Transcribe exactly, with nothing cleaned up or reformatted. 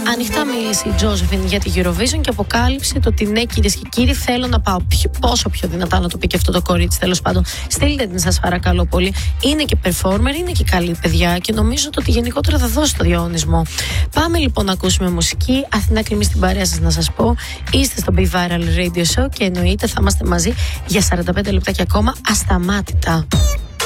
Ανοιχτά μίλησε η Τζόζεφιν για τη Eurovision και αποκάλυψε το ότι ναι, κυρίες και κύριοι, θέλω να πάω πιο, πόσο πιο δυνατά να το πει και αυτό το κορίτσι. Τέλος πάντων, στείλτε την, σας παρακαλώ πολύ. Είναι και performer, είναι και καλή παιδιά και νομίζω ότι γενικότερα θα δώσει το διαγωνισμό. Πάμε λοιπόν να ακούσουμε μουσική. Αθηνά Κλιμή στην παρέα σας να σας πω. Είστε στο Be Viral Radio Show και εννοείται θα είμαστε μαζί για σαράντα πέντε λεπτάκια ακόμα ασταμάτητα.